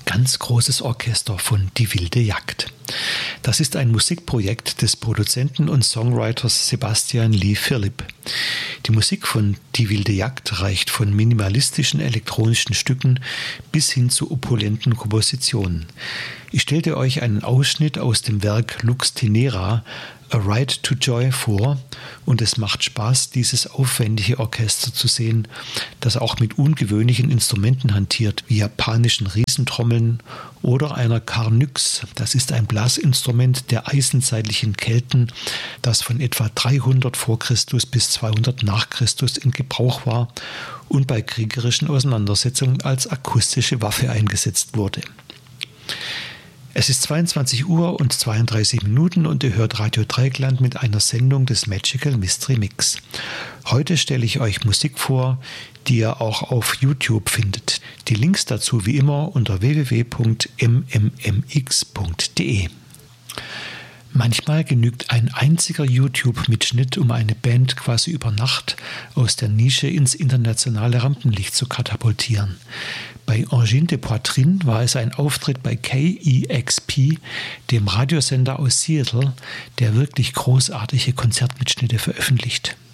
Ganz großes Orchester von Die wilde Jagd. Das ist ein Musikprojekt des Produzenten und Songwriters Sebastian Lee Philipp. Die Musik von Die wilde Jagd reicht von minimalistischen elektronischen Stücken bis hin zu opulenten Kompositionen. Ich stellte euch einen Ausschnitt aus dem Werk Lux Tenera, A Ride to Joy vor, und es macht Spaß, dieses aufwendige Orchester zu sehen, das auch mit ungewöhnlichen Instrumenten hantiert, wie japanischen Riesentrommeln oder einer Carnyx. Das ist ein Blasinstrument der eisenzeitlichen Kelten, das von etwa 300 vor Christus bis 200 nach Christus in Gebrauch war und bei kriegerischen Auseinandersetzungen als akustische Waffe eingesetzt wurde. Es ist 22 Uhr und 32 Minuten und ihr hört Radio Dreieckland mit einer Sendung des Magical Mystery Mix. Heute stelle ich euch Musik vor, die ihr auch auf YouTube findet. Die Links dazu wie immer unter www.mmmx.de. Manchmal genügt ein einziger YouTube-Mitschnitt, um eine Band quasi über Nacht aus der Nische ins internationale Rampenlicht zu katapultieren. Bei Engine de Poitrine war es ein Auftritt bei KEXP, dem Radiosender aus Seattle, der wirklich großartige Konzertmitschnitte veröffentlicht.